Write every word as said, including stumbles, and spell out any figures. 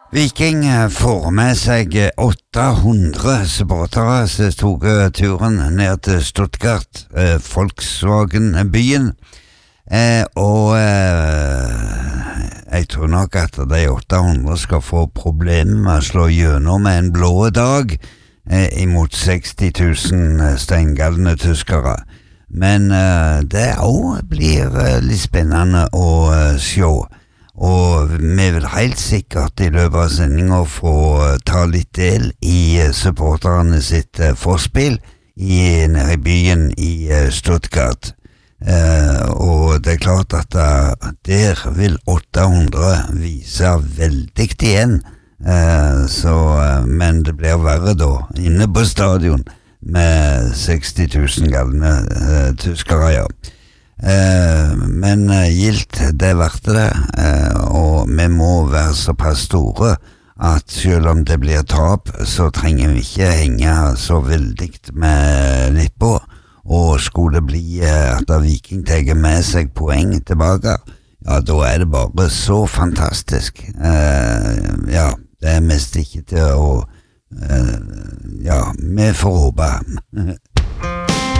Viking får med seg åtte hundre supportere som tok turen ned til Stuttgart, eh, Volkswagen-byen, eh, og eh, jeg tror nok at de åtte hundre skal få problemer med å slå gjennom med en blå dag eh, imot seksti tusen steingalne tyskere. Men eh, det også blir eh, litt spennende å eh, se. Og vi vil helt sikkert i løpet av sendingen få ta litt del i supporterne sitt forspill i, nede i byen i Stuttgart. Eh, og det er klart at uh, der vil åtte hundre vise veldig igjen, eh, så, uh, men det blir verre da, inne på stadion med seksti tusen galne uh, tyskere, ja. Eh, men uh, gilt, det varte det, eh, og vi må være såpass store at selv om det blir tap, så trenger vi ikke henge så veldig med litt på, og skulle det bli uh, at Viking tar med seg poeng tilbake, ja, da er det bare så fantastisk. Eh, ja, det er mest ikke til å uh, ja, vi får håpe